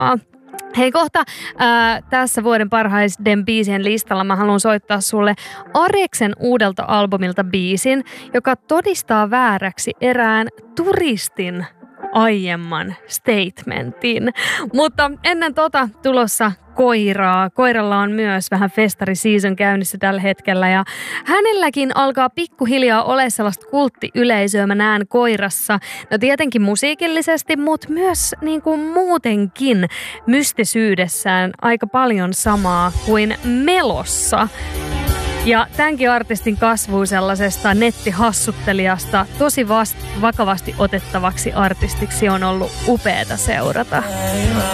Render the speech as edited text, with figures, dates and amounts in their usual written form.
hienoa. Hei, kohta tässä vuoden parhaiden biisien listalla mä haluan soittaa sulle Areksen uudelta albumilta biisin, joka todistaa vääräksi erään turistin aiemman statementin. Mutta ennen tulossa koiraa. Koiralla on myös vähän festari-season käynnissä tällä hetkellä ja hänelläkin alkaa pikkuhiljaa olla sellaista kulttiyleisöä, mä näen koirassa. No tietenkin musiikillisesti, mutta myös niin kuin muutenkin mystisyydessään aika paljon samaa kuin Melossa. Ja tämänkin artistin kasvu sellaisesta nettihassuttelijasta tosi vakavasti otettavaksi artistiksi on ollut upeata seurata.